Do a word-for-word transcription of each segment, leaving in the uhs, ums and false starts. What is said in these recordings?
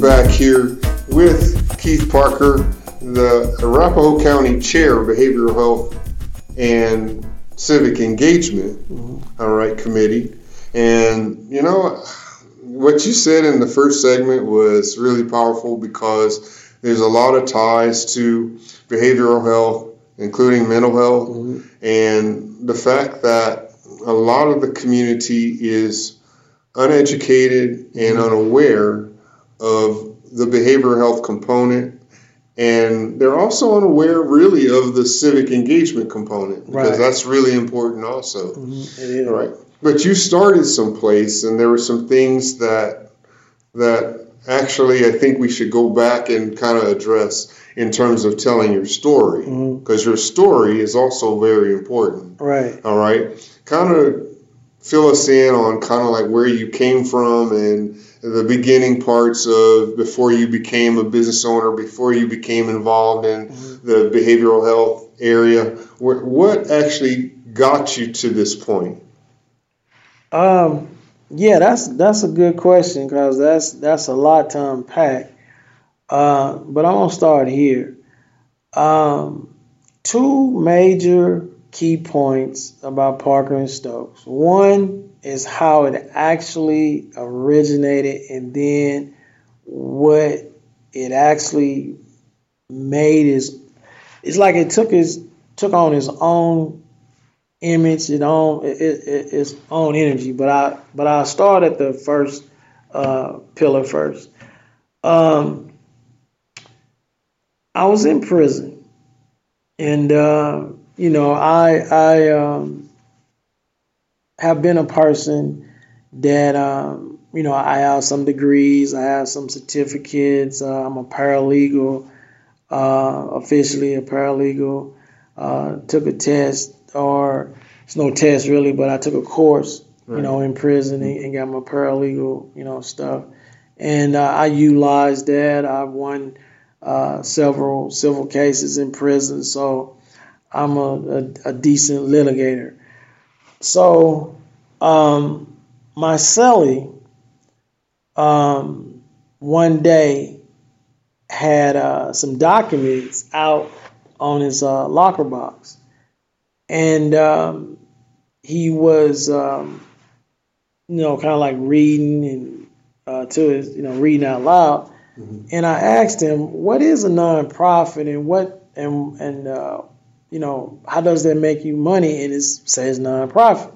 back here with Keith Parker, the Arapahoe County Chair of Behavioral Health and Civic Engagement, mm-hmm. all right, Committee. And, you know, what you said in the first segment was really powerful because there's a lot of ties to behavioral health, including mental health, mm-hmm. and the fact that a lot of the community is uneducated and unaware of the behavioral health component, and they're also unaware really of the civic engagement component, because right. that's really important also. Mm-hmm. It is. Right. But you started someplace, and there were some things that that actually I think we should go back and kind of address in terms of telling your story, because mm-hmm. your story is also very important. Right. All right. Kind of fill us in on kind of like where you came from and the beginning parts of before you became a business owner, before you became involved in mm-hmm. the behavioral health area. What actually got you to this point? Um, yeah, that's that's a good question, because that's that's a lot to unpack. Uh, but I'm gonna start here. Um, two major key points about Parker and Stokes. One is how it actually originated, and then what it actually made is it's like it took his took on its own image, its own it, it, its own energy. But I but I start at the first uh, pillar first. Um, I was in prison, and uh, you know I I um, have been a person that um, you know I have some degrees, I have some certificates. Uh, I'm a paralegal, uh, officially a paralegal. Uh, took a test, or it's no test really, but I took a course, right. you know, in prison and, and got my paralegal, you know, stuff, and uh, I utilized that. I won Uh, several civil cases in prison, so I'm a, a, a decent litigator. So um, my cellie um, one day had uh, some documents out on his uh, locker box, and um, he was, um, you know, kind of like reading and uh, to his, you know, reading out loud. Mm-hmm. And I asked him, what is a nonprofit, and what and and uh, you know, how does that make you money? And it says nonprofit.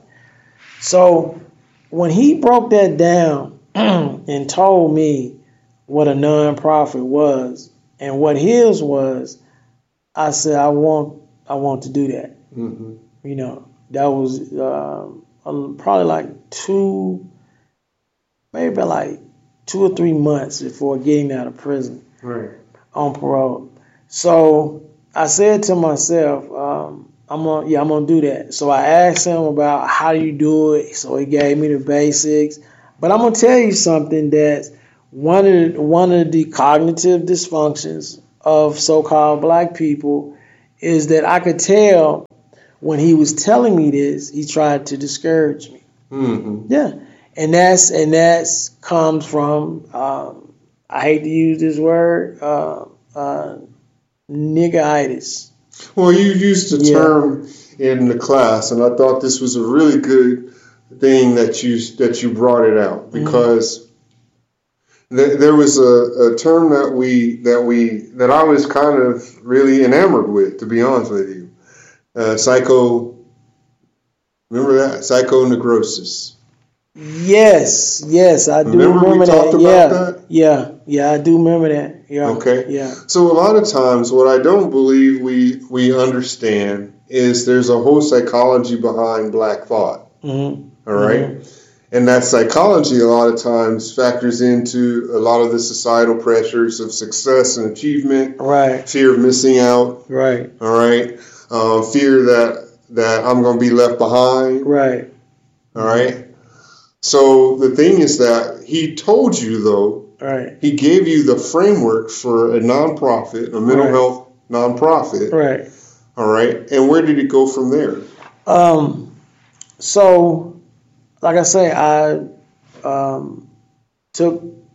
So when he broke that down and told me what a nonprofit was and what his was, I said, I want I want to do that. Mm-hmm. You know, that was uh, probably like two, maybe like. two or three months before getting out of prison, right. on parole. So I said to myself, um, I'm gonna, yeah, I'm gonna do that. So I asked him about how do you do it. So he gave me the basics. But I'm gonna tell you something, that one of the, one of the cognitive dysfunctions of so-called black people is that I could tell when he was telling me this, he tried to discourage me. Mm-hmm. Yeah. And that's and that's comes from um, I hate to use this word, uh, uh, niggeritis. Well, you used the yeah. term in the class, and I thought this was a really good thing that you that you brought it out, because mm-hmm. th- there was a, a term that we that we that I was kind of really enamored with, to be honest with you. Uh, psycho, remember that psychoneurosis. Yes, yes, I do remember, remember we that. talked about yeah, that? yeah, yeah, I do remember that. Yeah. Okay. Yeah. So a lot of times, what I don't believe we we understand is there's a whole psychology behind black thought. Mm-hmm. All right, mm-hmm. and that psychology a lot of times factors into a lot of the societal pressures of success and achievement. Right. Fear of missing out. Right. All right. Um, fear that that I'm going to be left behind. Right. All right. So the thing is that he told you, though, right. he gave you the framework for a nonprofit, a mental right. health nonprofit. Right. All right. And where did it go from there? Um. So, like I say, I um, took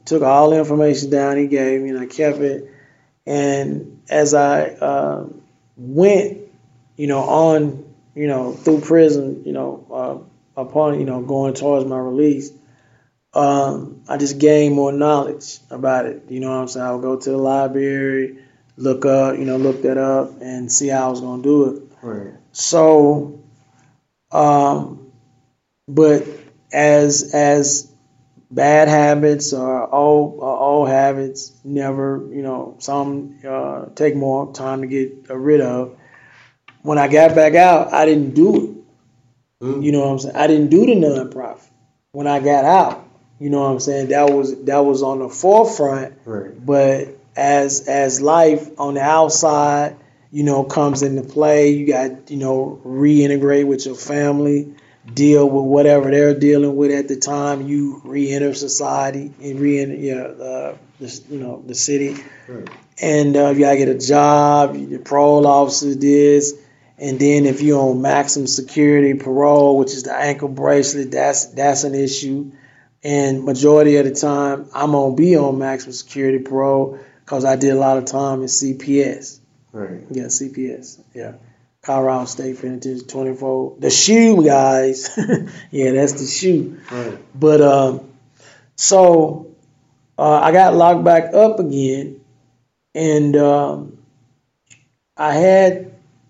took all the information down he gave me, and I kept it. And as I uh, went, you know, on, you know, through prison, you know, uh, upon, you know, going towards my release, um, I just gained more knowledge about it. You know what I'm saying? I would go to the library, look up, you know, look that up, and see how I was going to do it. Right. So, um, but as as bad habits or old or old habits never, you know, some uh, take more time to get rid of. When I got back out, I didn't do it. Mm. You know what I'm saying? I didn't do the nonprofit when I got out. You know what I'm saying? That was that was on the forefront. Right. But as as life on the outside, you know, comes into play, you got, you know, reintegrate with your family, deal with whatever they're dealing with at the time. You re-enter society and re-enter, you know, uh, the, you know, the city. Right. And uh, you gotta get a job. Your parole officer this, and then if you're on maximum security parole, which is the ankle bracelet, that's that's an issue. And majority of the time, I'm gonna be on maximum security parole because I did a lot of time in C P S. Right. Yeah, C P S. Yeah. Colorado State Penitentiary, twenty-four. The shoe, guys. Yeah, that's the shoe. Right. But um, so uh, I got locked back up again, and um, I had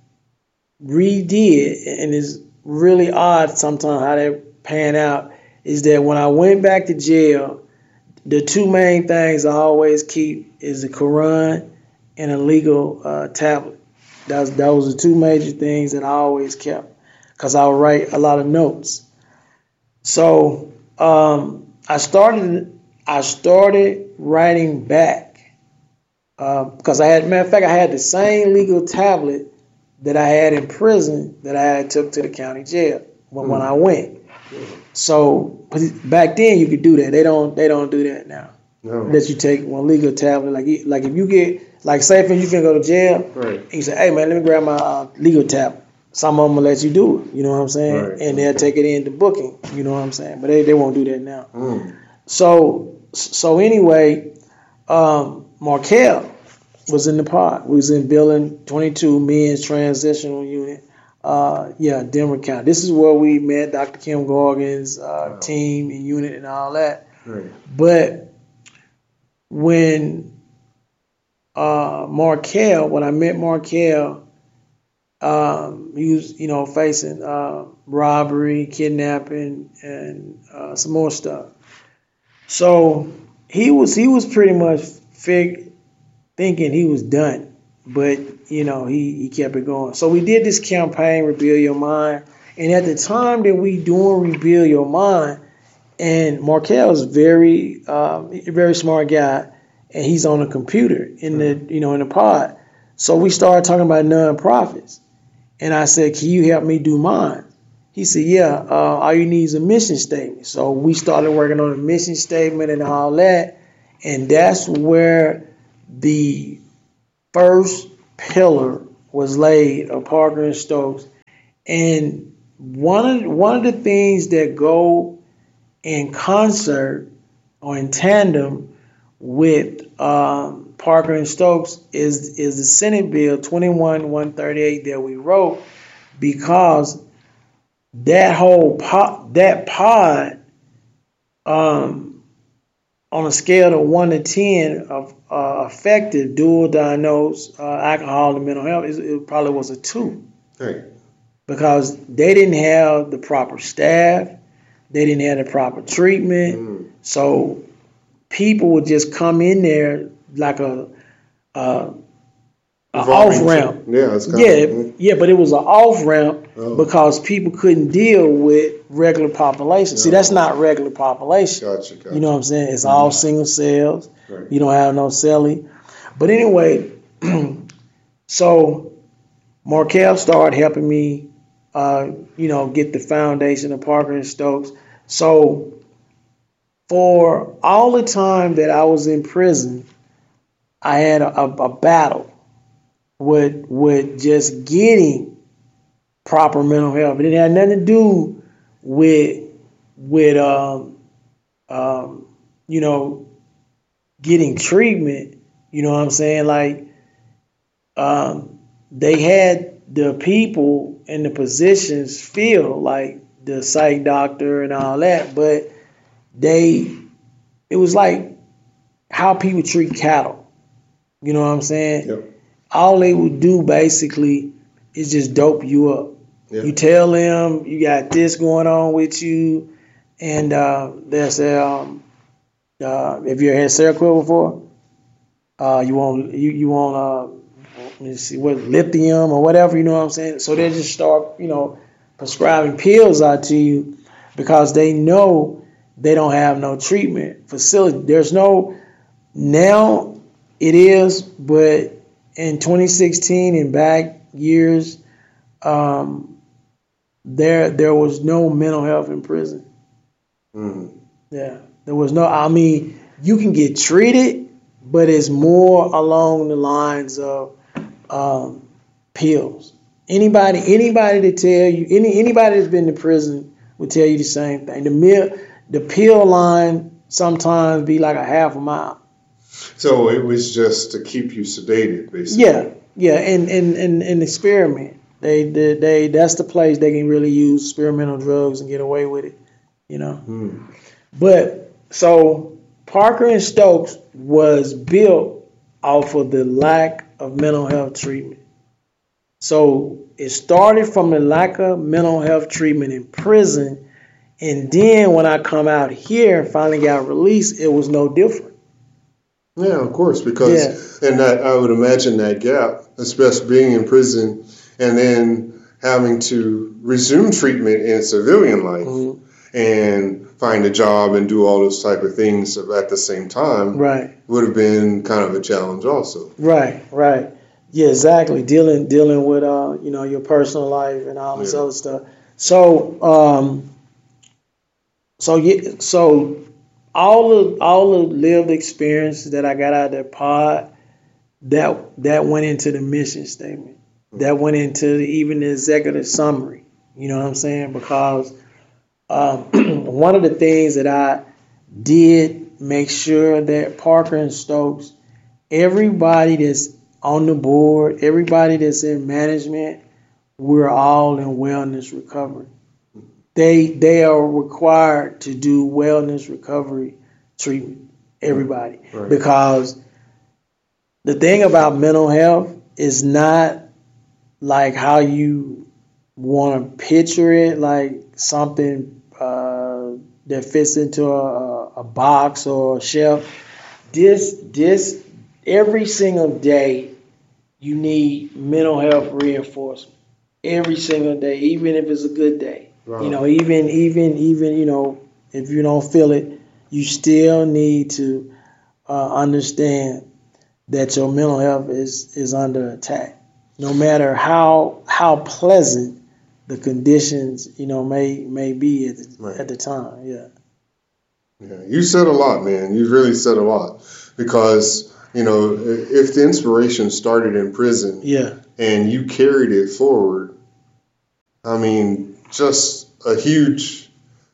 redid, and it's really odd sometimes how they pan out, is that when I went back to jail, the two main things I always keep is the Quran and a legal uh, tablet. That's, that was the two major things that I always kept, because I would write a lot of notes. So um, I started I started writing back uh, because I had, matter of fact, I had the same legal tablet that I had in prison that I had took to the county jail when, mm. when I went. So back then you could do that. They don't they don't do that now. No. That you take one legal tablet. Like like if you get, like say if you can go to jail, right. and you say, hey man, let me grab my uh, legal tablet. Some of them will let you do it. You know what I'm saying? Right. And they'll take it into booking. You know what I'm saying? But they, they won't do that now. Mm. So so anyway, um, Markel was in the pod. We was in building twenty-two, men's transitional unit. Uh, yeah, Denver County. This is where we met Doctor Kim Gorgon's uh, wow. team and unit and all that. Right. But when uh, Markel, when I met Markel, um, he was, you know, facing uh, robbery, kidnapping, and uh, some more stuff. So he was he was pretty much fig- thinking he was done, but you know he, he kept it going. So we did this campaign, Rebuild Your Mind, and at the time that we doing Rebuild Your Mind, and Markel is very um, a very smart guy, and he's on a computer in the you know in the pod. So we started talking about nonprofits, and I said, "Can you help me do mine?" He said, yeah, uh, all you need is a mission statement. So we started working on a mission statement and all that. And that's where the first pillar was laid of Parker and Stokes. And one of, one of the things that go in concert or in tandem with um, Parker and Stokes is, is the Senate Bill twenty-one one thirty-eight that we wrote, because that whole pod, that pod, um, on a scale of one to ten of uh, effective dual diagnosed uh, alcohol and mental health, it, it probably was a two. Right. Because they didn't have the proper staff, they didn't have the proper treatment, mm. so people would just come in there like a. a An off ramp, yeah, it's kind yeah, of, yeah, but it was an off ramp oh. because people couldn't deal with regular population. No. See, that's not regular population. Gotcha, gotcha. You know what I'm saying? It's all single cells. Right. You don't have no celly. But anyway, so Markel started helping me, uh, you know, get the foundation of Parker and Stokes. So for all the time that I was in prison, I had a, a, a battle with with just getting proper mental health. It had nothing to do with with um, um, you know getting treatment, you know what I'm saying? Like, um, they had the people in the positions feel like the psych doctor and all that, but they, it was like how people treat cattle. You know what I'm saying? Yep. All they would do basically is just dope you up. Yep. You tell them you got this going on with you, and uh, they'll say, um, uh, if you had Seroquel before, uh, you want you you want uh, let me see what lithium or whatever. You know what I'm saying? So they just start, you know, prescribing pills out to you because they know they don't have no treatment facility. There's no, now it is, but in twenty sixteen and back years, um, there there was no mental health in prison. Mm. Yeah, there was no. I mean, you can get treated, but it's more along the lines of um, pills. Anybody, anybody to tell you, any anybody that's been to prison will tell you the same thing. The meal, the pill line sometimes be like a half a mile. So it was just to keep you sedated, basically. Yeah, yeah, and and and, and experiment. They, they they that's the place they can really use experimental drugs and get away with it, you know. Mm. But so Parker and Stokes was built off of the lack of mental health treatment. So it started from the lack of mental health treatment in prison, and then when I come out here and finally got released, it was no different. Yeah, of course, because yeah. and that I would imagine that gap, especially being in prison and then having to resume treatment in civilian life mm-hmm. and find a job and do all those type of things at the same time, right, would have been kind of a challenge also. Right, right. Yeah, exactly. Dealing dealing with uh, you know, your personal life and all this yeah. other stuff. So um so yeah, so all of all the lived experiences that I got out of that pod, that that went into the mission statement. That went into the, even the executive summary. You know what I'm saying? Because um, one of the things that I did make sure that Parker and Stokes, everybody that's on the board, everybody that's in management, we're all in wellness recovery. They they are required to do wellness recovery treatment, everybody. Right. Because the thing about mental health is not like how you want to picture it, like something uh, that fits into a, a box or a shelf. This, this, every single day, you need mental health reinforcement. Every single day, even if it's a good day. Right. You know, even, even, even, you know, if you don't feel it, you still need to uh, understand that your mental health is, is under attack. No matter how how pleasant the conditions, you know, may may be at the, right. at the time, yeah. Yeah, you said a lot, man. You really said a lot because you know if the inspiration started in prison, yeah, and you carried it forward, I mean, just a huge,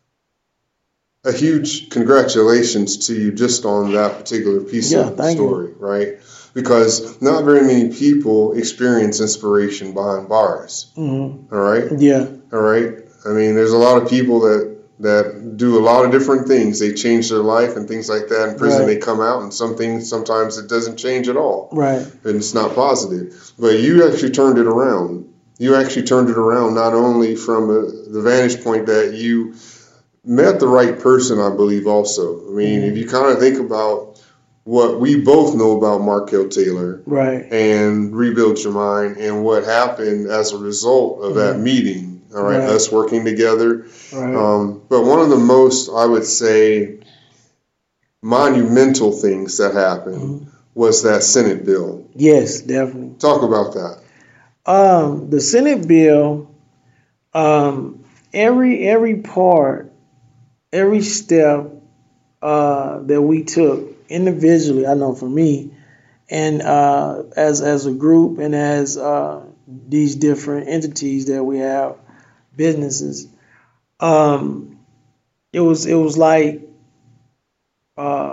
a huge congratulations to you just on that particular piece yeah, of the story, you. Right? Because not very many people experience inspiration behind bars. Mm-hmm. All right? Yeah. All right? I mean, there's a lot of people that, that do a lot of different things. They change their life and things like that. In prison, right. They come out, and some things, sometimes it doesn't change at all. Right. And it's not positive. But you actually turned it around. You actually turned it around not only from a, the vantage point that you met the right person, I believe, also. I mean, mm-hmm. if you kind of think about what we both know about Markel Taylor, right, and Rebuild Your Mind, and what happened as a result of mm-hmm. that meeting, all right, right, us working together. Right. Um, but one of the most, I would say, monumental things that happened mm-hmm. was that Senate bill. Yes, definitely. Talk about that. Um, the Senate bill, um, every every part, every step uh, that we took individually, I know for me, and uh, as as a group and as uh, these different entities that we have, businesses, um, it was it was like uh,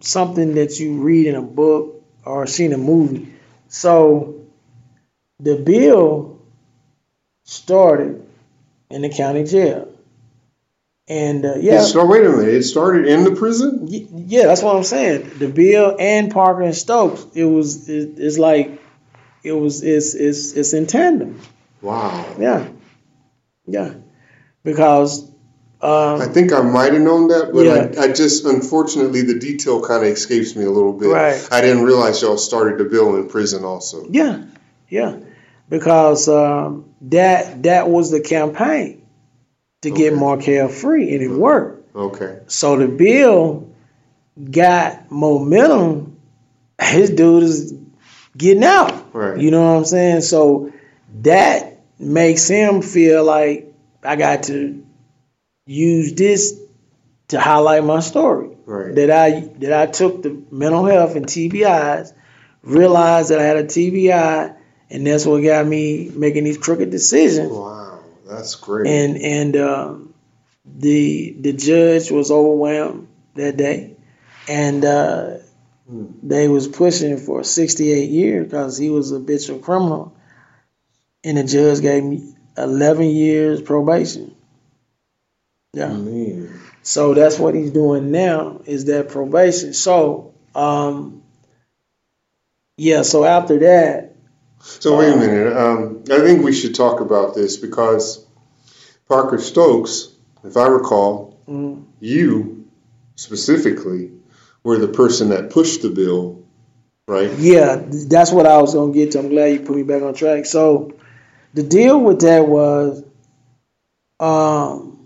something that you read in a book or see in a movie. So the bill started in the county jail. And uh, yeah, so wait a minute. It started in the prison. Yeah, that's what I'm saying. The bill and Parker and Stokes. It was. It, it's like it was. It's. It's. It's in tandem. Wow. Yeah. Yeah. Because. Um, I think I might have known that, but yeah. I, I just unfortunately the detail kind of escapes me a little bit. Right. I didn't realize y'all started the bill in prison also. Yeah. Yeah. Because um, that that was the campaign. To Okay. get Markell free, and it worked. Okay. So the bill got momentum. His dude is getting out. Right. You know what I'm saying? So that makes him feel like I got to use this to highlight my story. Right. That I that I took the mental health and T B Is, realized that I had a T B I, and that's what got me making these crooked decisions. Wow. That's great. And and um, the the judge was overwhelmed that day, and uh, hmm. they was pushing for sixty-eight years because he was a habitual criminal, and the judge gave me eleven years probation. Yeah. Man. So that's what he's doing now is that probation. So um, yeah. So after that. So wait a minute. Um, I think we should talk about this because Parker Stokes, if I recall, mm-hmm. you specifically were the person that pushed the bill, right? Yeah, that's what I was going to get to. I'm glad you put me back on track. So the deal with that was um,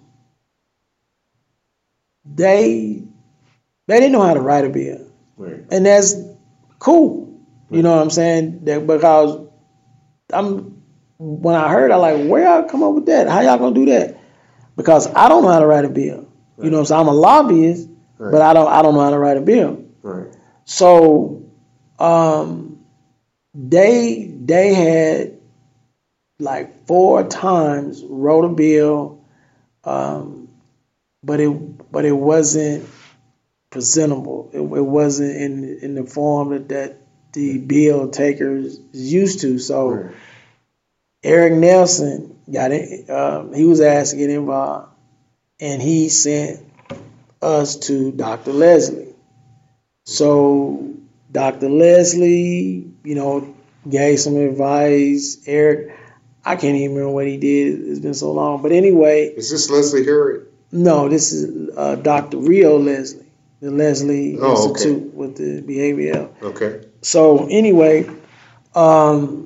they they didn't know how to write a bill. Right. And that's cool. Right. You know what I'm saying? That because I'm when I heard, I like, where y'all come up with that? How y'all gonna do that? Because I don't know how to write a bill. Right. You know what I'm saying? I'm a lobbyist, right. but I don't I don't know how to write a bill. Right. So um, they they had like four times wrote a bill, um, but it but it wasn't presentable. It, it wasn't in in the form that, that the bill takers used to. So. Right. Eric Nelson got it. Um, he was asked to get involved, and he sent us to Doctor Leslie. So Doctor Leslie, you know, gave some advice. Eric, I can't even remember what he did. It's been so long. But anyway, is this Leslie Harriet? No, this is uh, Doctor Rio Leslie, the Leslie oh, Institute okay. with the behavioral. Okay. So anyway, um.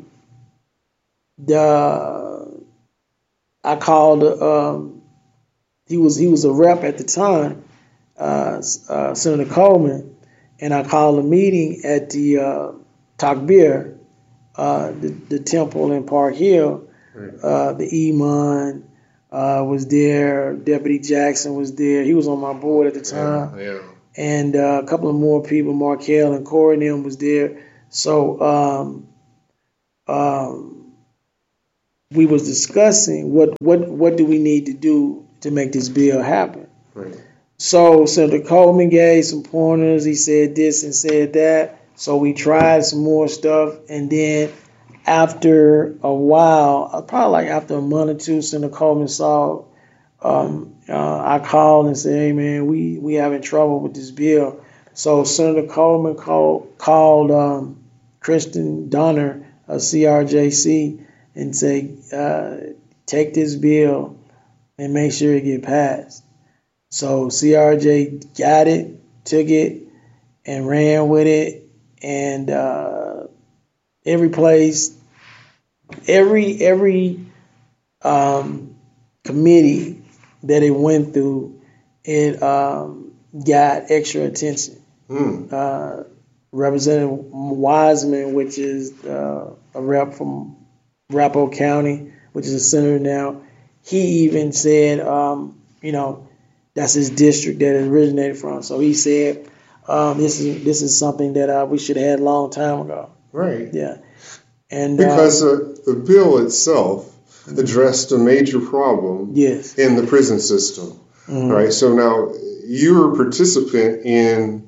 The I called. Um, he was he was a rep at the time, uh, uh, Senator Coleman, and I called a meeting at the uh, Takbir, uh, the, the temple in Park Hill. Uh, the Imam uh, was there. Deputy Jackson was there. He was on my board at the time, yeah, yeah. and uh, a couple of more people, Markell and Corey and them was there. So. Um, um, we was discussing what, what, what do we need to do to make this bill happen. Right. So Senator Coleman gave some pointers. He said this and said that. So we tried some more stuff. And then after a while, probably like after a month or two, Senator Coleman saw, um, uh, I called and said, hey, man, we, we having trouble with this bill. So Senator Coleman called, called um, Kristen Donner of C R J C and say, uh, take this bill and make sure it get passed. So C R J got it, took it, and ran with it. And uh, every place, every every um, committee that it went through, it um, got extra attention. Mm. Uh, Representative Wiseman, which is uh, a rep from Arapahoe County, which is a senator now, he even said, um, you know, that's his district that it originated from. So he said, um, this is this is something that uh, we should have had a long time ago. Right. Yeah. And because uh, uh, the bill itself addressed a major problem yes. in the prison system. Mm-hmm. Right. So now you're a participant in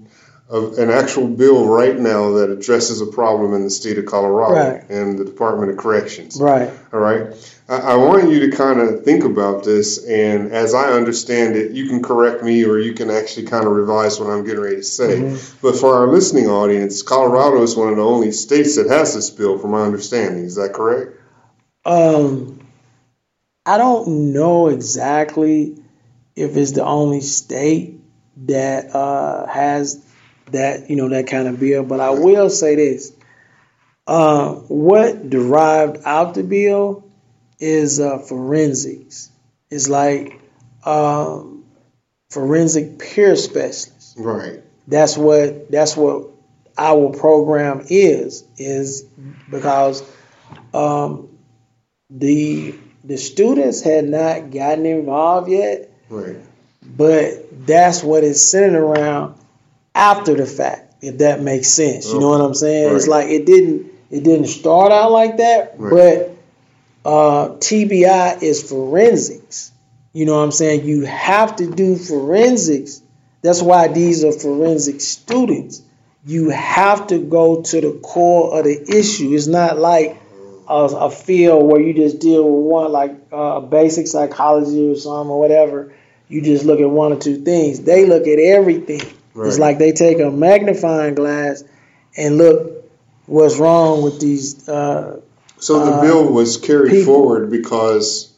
of an actual bill right now that addresses a problem in the state of Colorado Right. and the Department of Corrections. Right. All right. I, I want you to kind of think about this, and as I understand it, you can correct me or you can actually kind of revise what I'm getting ready to say. Mm-hmm. But for our listening audience, Colorado is one of the only states that has this bill, from my understanding. Is that correct? Um, I don't know exactly if it's the only state that uh, has that, you know, that kind of bill, but I will say this. Uh, what derived out the bill is uh, forensics. It's like um, forensic peer specialist. Right. That's what that's what our program is, is because um, the the students had not gotten involved yet. Right. But that's what it's centered around after the fact, if that makes sense. You Okay. know what I'm saying? Right. It's like it didn't it didn't start out like that, Right. but uh, T B I is forensics. You know what I'm saying? You have to do forensics. That's why these are forensic students. You have to go to the core of the issue. It's not like a, a field where you just deal with one, like uh, basic psychology or something or whatever. You just look at one or two things. They look at everything. Right. It's like they take a magnifying glass and look what's wrong with these. Uh, So the uh, bill was carried people. forward because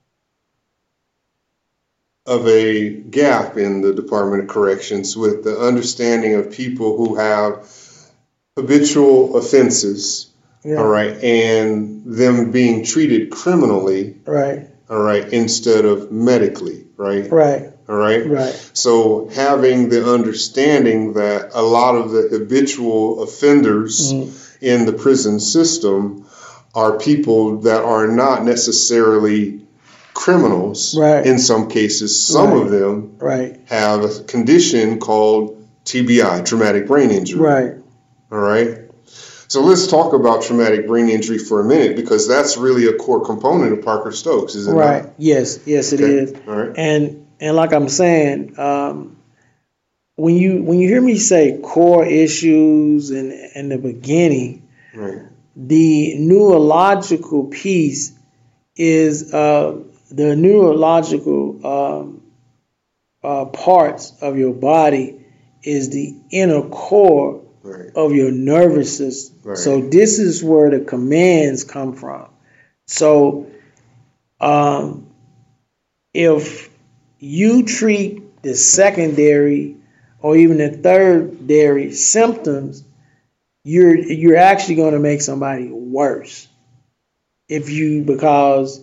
of a gap in the Department of Corrections with the understanding of people who have habitual offenses, yeah, all right, and them being treated criminally, right, all right, instead of medically, right, right, all right. right, So having the understanding that a lot of the habitual offenders mhm, in the prison system are people that are not necessarily criminals. Right. In some cases, some Right. of them right, have a condition called T B I, traumatic brain injury. right. All right. So let's talk about traumatic brain injury for a minute, because that's really a core component of Parker Stokes, is it Right. not? Yes. Yes, it Okay. is. All right. And and like I'm saying, um, when you when you hear me say core issues in in the beginning, Right. the neurological piece is uh, the neurological um, uh, parts of your body is the inner core Right. of your nervous system. Right. So this is where the commands come from. So um, if you treat the secondary or even the thirdary symptoms, you're you're actually going to make somebody worse. If you because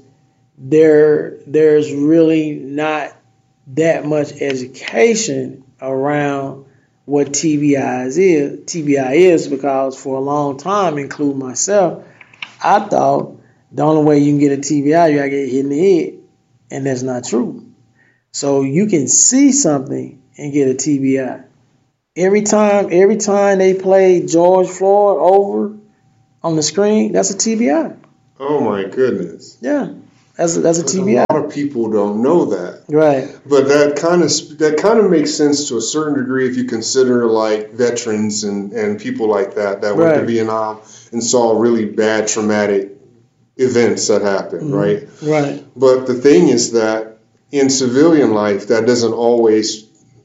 there there's really not that much education around what T B I is. T B I is because for a long time, including myself, I thought the only way you can get a T B I, you gotta get hit in the head, and that's not true. So you can see something and get a T B I. Every time, every time they play George Floyd over on the screen, that's a T B I. Oh my goodness. Yeah, that's a, that's a T B I. A lot of people don't know that. Right. But that kind of that kind of makes sense to a certain degree if you consider like veterans and, and people like that that went Right. to Vietnam and saw really bad traumatic events that happened, Mhm. right? Right. But the thing is that in civilian life, that doesn't always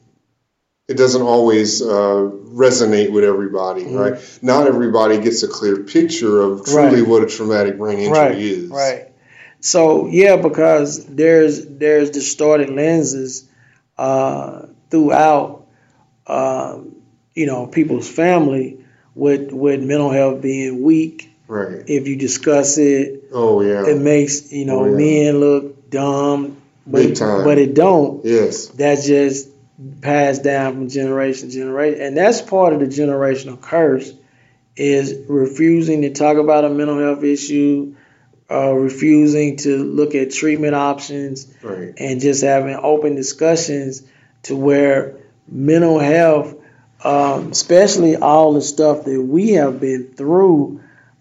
it doesn't always uh, resonate with everybody, Mhm. right? Not everybody gets a clear picture of truly Right. what a traumatic brain injury Right. is. Right. So yeah, because there's there's distorted lenses uh, throughout, um, you know, people's family with with mental health being weak. Right. If you discuss it, Oh yeah. it makes you know Oh, yeah. men look dumb, but Big time. but it don't. Yes. That's just passed down from generation to generation, and that's part of the generational curse is refusing to talk about a mental health issue, uh, refusing to look at treatment options, Right. and just having open discussions to where mental health, um, especially all the stuff that we have been through,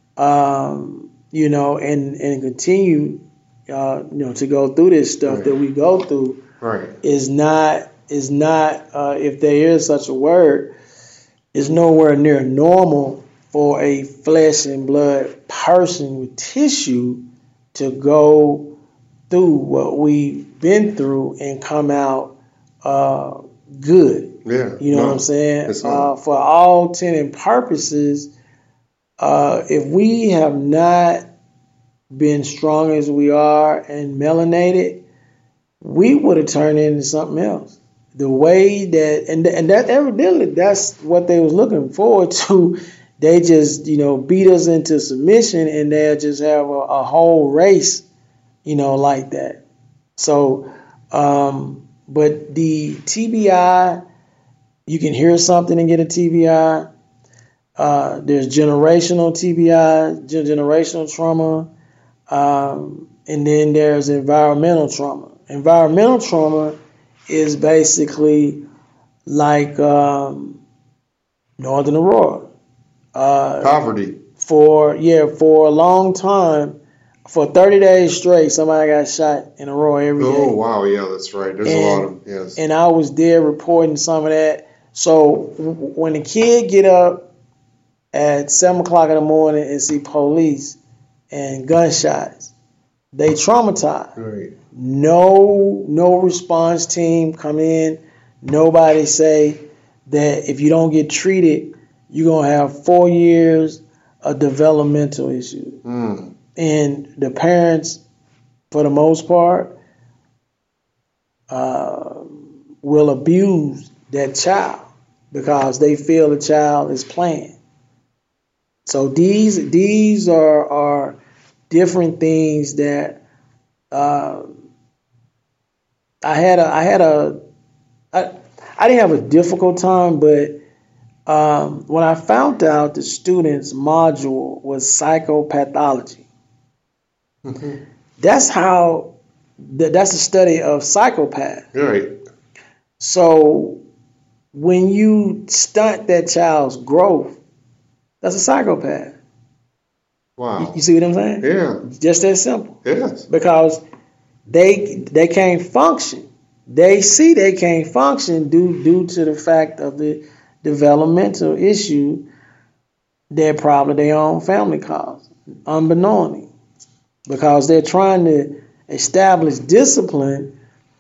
um, you know, and and continue, uh, you know, to go through this stuff Right. that we go through Right. is not is not uh, if there is such a word, is nowhere near normal for a flesh and blood person with tissue to go through what we've been through and come out uh, good. Yeah. You know no, what I'm saying? it's Uh, not. for all intent and purposes, uh, if we have not been strong as we are and melanated, we would have turned into something else. The way that and and that evidently that's what they was looking forward to. They just, you know, beat us into submission and they'll just have a, a whole race, you know, like that. So, um, but the T B I, you can hear something and get a T B I. Uh, there's generational T B I, generational trauma, um, and then there's environmental trauma. Environmental trauma is basically like um, Northern Aurora. Uh, Poverty. For yeah, for a long time, for thirty days straight, somebody got shot in Aurora every day. Oh, wow. Yeah, that's right. There's and, a lot of, yes. And I was there reporting some of that. So w- when the kid get up at seven o'clock in the morning and see police and gunshots, they traumatized. Right. No, no response team come in. Nobody say that if you don't get treated, you're going to have four years of developmental issues. Mm. And the parents, for the most part, uh, will abuse that child because they feel the child is playing. So these these are, are different things that uh, I had a I had a I, I didn't have a difficult time, but um, when I found out the students' module was psychopathology, Mm-hmm. that's how th- that's a study of psychopath. Right. So when you stunt that child's growth, that's a psychopath. Wow. You, you see what I'm saying? Yeah. Just that simple. Yes. Because they they can't function. They see they can't function due due to the fact of the developmental issue that probably their own family caused, unbeknowingly. Because they're trying to establish discipline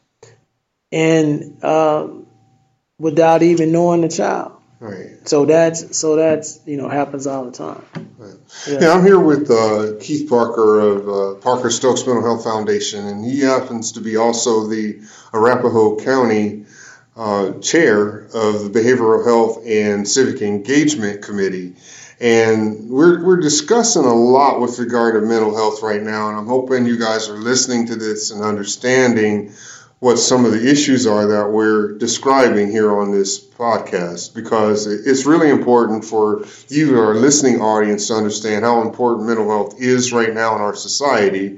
and uh, without even knowing the child. Right. So that's so that's you know happens all the time. Right. Yeah. Yeah, I'm here with uh, Keith Parker of uh, Parker Stokes Mental Health Foundation, and he happens to be also the Arapahoe County uh, chair of the Behavioral Health and Civic Engagement Committee. And we're we're discussing a lot with regard to mental health right now, and I'm hoping you guys are listening to this and understanding what some of the issues are that we're describing here on this podcast, because it's really important for you, our listening audience, to understand how important mental health is right now in our society.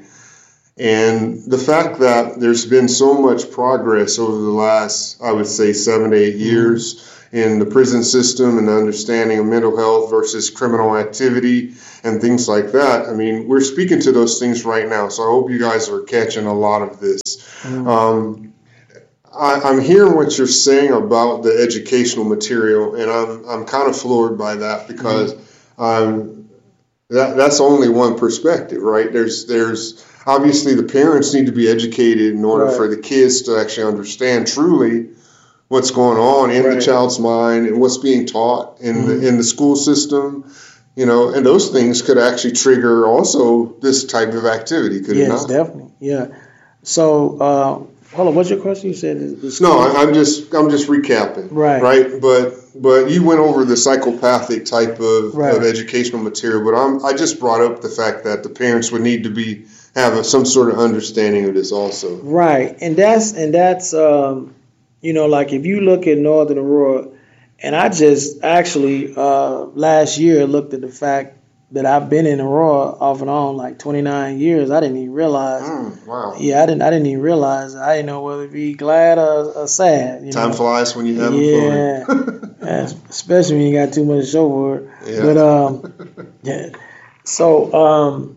And the fact that there's been so much progress over the last, I would say, seven to eight years in the prison system and the understanding of mental health versus criminal activity and things like that. I mean, we're speaking to those things right now, so I hope you guys are catching a lot of this. Mm-hmm. Um, I, I'm hearing what you're saying about the educational material, and I'm I'm kind of floored by that because mm-hmm. um, that that's only one perspective, right? There's there's obviously the parents need to be educated in order right. for the kids to actually understand truly what's going on in right. the child's mind and what's being taught in mm-hmm. the in the school system, you know, and those things could actually trigger also this type of activity, could yes, it not? Yes, definitely. Yeah. So, uh, hold on. What's your question? You said the school? No, I'm just I'm just recapping. Right. Right. But but you went over the psychopathic type of, right. of educational material. But I'm I just brought up the fact that the parents would need to be have a, some sort of understanding of this also. Right, and that's and that's. Um, You know, like if you look at Northern Aurora, and I just actually uh, last year looked at the fact that I've been in Aurora off and on like twenty-nine years. I didn't even realize. Mm, wow. Yeah, I didn't. I didn't even realize. I didn't know whether to be glad or, or sad. You Time know? flies when you have yeah, fun. especially when you got too much to show for it. Yeah. But um, yeah. So um,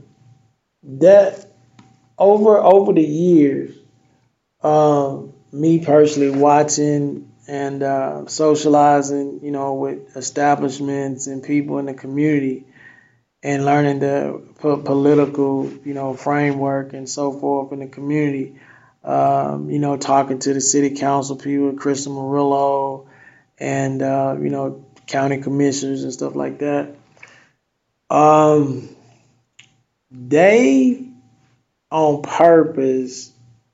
that over over the years, um. me personally watching and uh, socializing, you know, with establishments and people in the community, and learning the po- political, you know, framework and so forth in the community. Um, you know, talking to the city council people, Kristen Murillo, and uh, you know, county commissioners and stuff like that. Um, they on purpose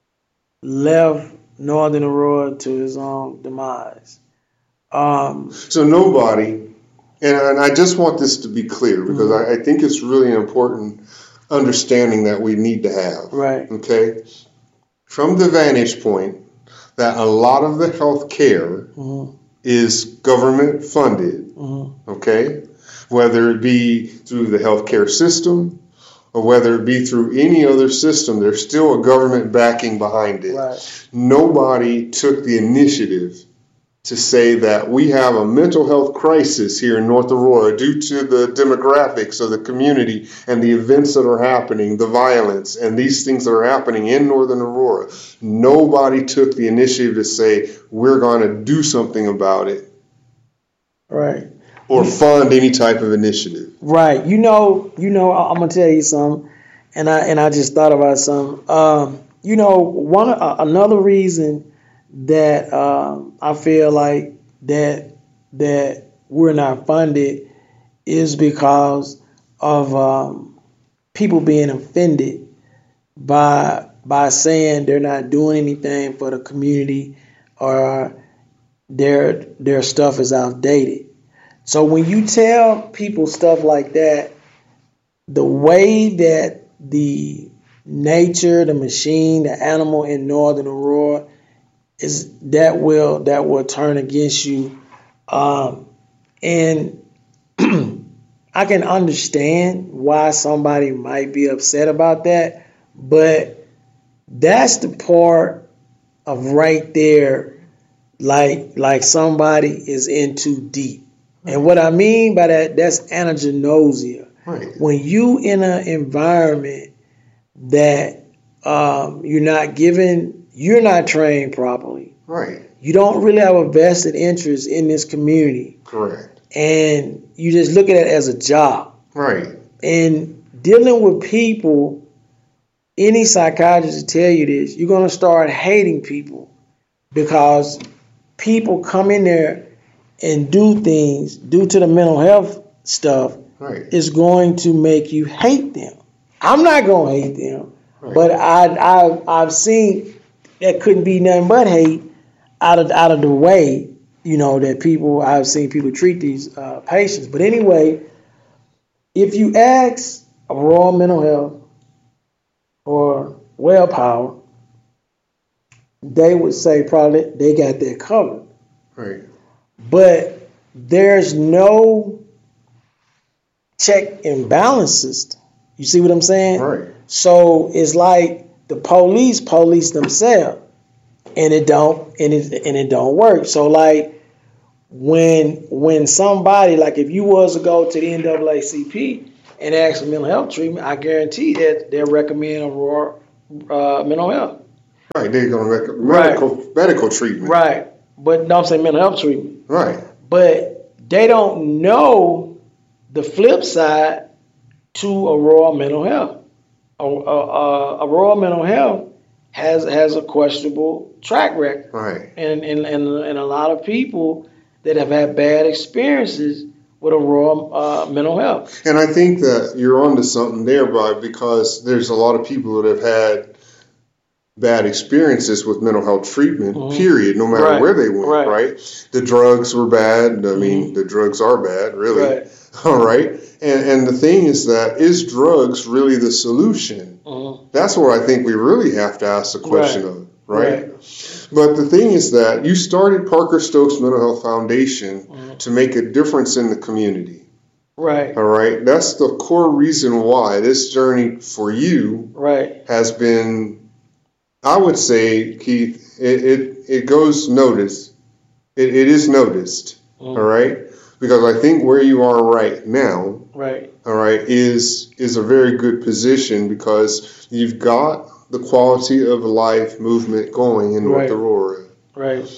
left Northern Aurora to his own demise. Um, so nobody, and, and I just want this to be clear because mm-hmm. I, I think it's really an important understanding that we need to have. Right. Okay. From the vantage point that a lot of the health care mm-hmm. is government funded, mm-hmm. okay, whether it be through the healthcare system or whether it be through any other system, there's still a government backing behind it. Right. Nobody took the initiative to say that we have a mental health crisis here in North Aurora due to the demographics of the community and the events that are happening, the violence and these things that are happening in Northern Aurora. Nobody took the initiative to say we're going to do something about it. Right. Or fund any type of initiative. Right. You know, you know, I'm gonna tell you something, and I and I just thought about something. Um, you know, one uh, another reason that um, I feel like that that we're not funded is because of um, people being offended by by saying they're not doing anything for the community or their their stuff is outdated. So when you tell people stuff like that, the way that the nature, the machine, the animal in Northern Aurora is that will that will turn against you, um, and I can understand why somebody might be upset about that, but that's the part of right there, like like somebody is in too deep. And what I mean by that, that's anagnosia. Right. When you in an environment that um, you're not given, you're not trained properly. Right. You don't really have a vested interest in this community. Correct. And you just look at it as a job. Right. And dealing with people, any psychiatrist will tell you this, you're going to start hating people because people come in there and do things due to the mental health stuff, right, is going to make you hate them. I'm not going to hate them, right, but I, I, I've seen that couldn't be nothing but hate out of out of the way, you know, that people, I've seen people treat these uh, patients. But anyway, if you ask Aurora Mental Health or WellPower, they would say probably they got that covered. Right. But there's no check and balance system. You see what I'm saying? Right. So it's like the police police themselves, and it don't and it and it don't work. So like when when somebody, like if you was to go to the N double A C P and ask for mental health treatment, I guarantee that they'll recommend Aurora uh, mental health. Right. They're gonna recommend medical right. medical treatment. Right. But don't say mental health treatment. Right. But they don't know the flip side to Aurora Mental Health. Uh, uh, Aurora Mental Health has has a questionable track record. Right. And, and, and, and a lot of people that have had bad experiences with Aurora uh, Mental Health. And I think that you're onto something there, Bob, because there's a lot of people that have had bad experiences with mental health treatment, mm-hmm. period, no matter right. where they went, right. right? The drugs were bad. I mm-hmm. mean, the drugs are bad, really. Right. All right? And and the thing is that, is drugs really the solution? Mm-hmm. That's where I think we really have to ask the question right. of, right? right? But the thing is that you started Parker Stokes Mental Health Foundation mm-hmm. to make a difference in the community. Right. All right? That's the core reason why this journey for you right. has been, I would say, Keith, it, it, it goes noticed. It, it is noticed, mm. all right? Because I think where you are right now, right, all right, is is a very good position because you've got the quality of life movement going in North right. Aurora. Right.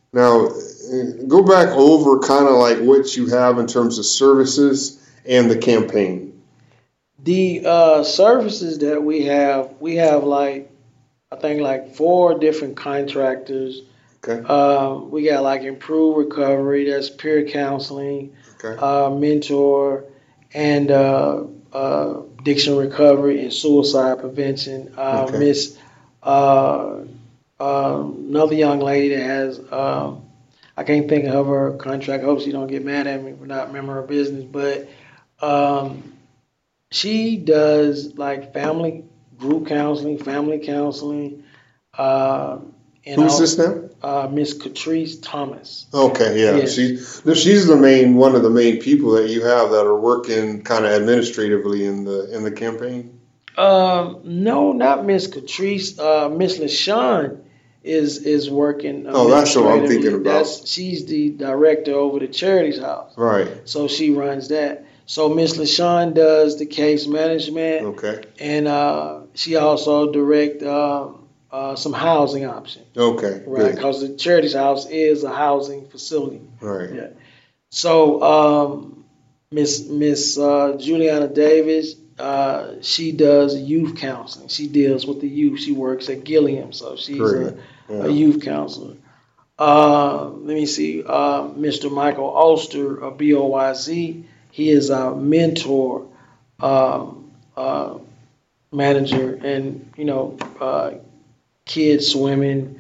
Now, go back over kind of like what you have in terms of services and the campaign. The uh, services that we have, we have like, I think like four different contractors. Okay. Uh, we got like Improve Recovery, that's peer counseling, Okay. uh, mentor, and uh, uh, addiction recovery and suicide prevention. Uh, Okay. Miss, uh, uh, another young lady that has, um, I can't think of her contract. I hope she don't get mad at me for not remembering her business, but um, she does like family group counseling, family counseling. Uh, and Who's all, this now? uh, Miss Catrice Thomas. Okay, yeah, Yes. she she's the main one of the main people that you have that are working kind of administratively in the in the campaign. Um, no, not Miss Catrice. Uh, Miss LaShawn is is working. Uh, Oh, that's what I'm thinking administratively. about. That's she's the director over the Charities House, Right. so she runs that. So Miss LaShawn does the case management, Okay. and uh, she also direct uh, uh, some housing options, Okay. right? Good. Because the Charities House is a housing facility. Right. Yeah. So um, Miss Miss uh, Juliana Davis, uh, she does youth counseling. She deals with the youth. She works at Gilliam, so she's Great. a, Yeah. a youth counselor. Uh, let me see, uh, Mister Michael Oster of B O Y Z. He is our mentor, um, uh, manager, and you know, uh, kids swimming,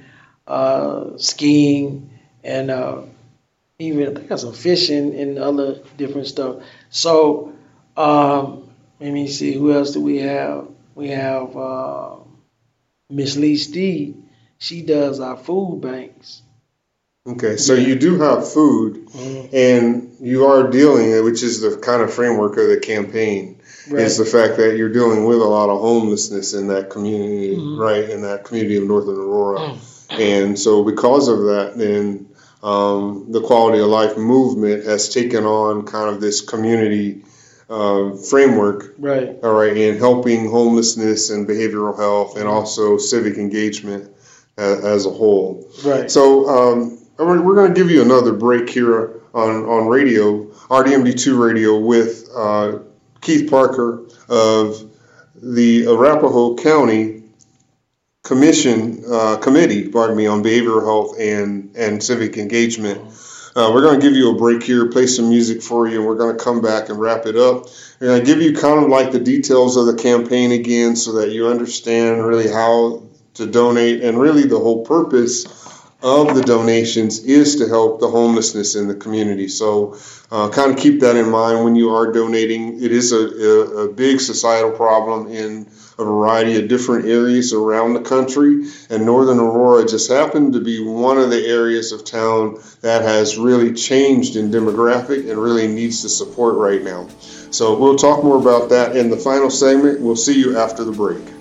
uh, skiing, and uh, even I think got some fishing and other different stuff. So um, let me see, who else do we have? We have uh, Miss Lee Steed. She does our food banks. Okay, so Yeah. you do have food, Mhm. and you are dealing, which is the kind of framework of the campaign, Right. is the fact that you're dealing with a lot of homelessness in that community, Mhm. right, in that community of Northern Aurora. Mm. And so because of that, then um, the Quality of Life movement has taken on kind of this community uh, framework, Right. all right, in helping homelessness and behavioral health and also civic engagement as, as a whole. Right. So um, we're, we're going to give you another break here on, on radio, R D M D two radio, with uh, Keith Parker of the Arapahoe County Commission uh, Committee, pardon me, on behavioral health and, and civic engagement. Uh, we're going to give you a break here, play some music for you, and we're going to come back and wrap it up. We're going to give you kind of like the details of the campaign again so that you understand really how to donate, and really the whole purpose of the donations is to help the homelessness in the community. So uh, kind of keep that in mind when you are donating. It is a, a, a big societal problem in a variety of different areas around the country, and Northern Aurora just happened to be one of the areas of town that has really changed in demographic and really needs the support right now. So we'll talk more about that in the final segment. We'll see you after the break.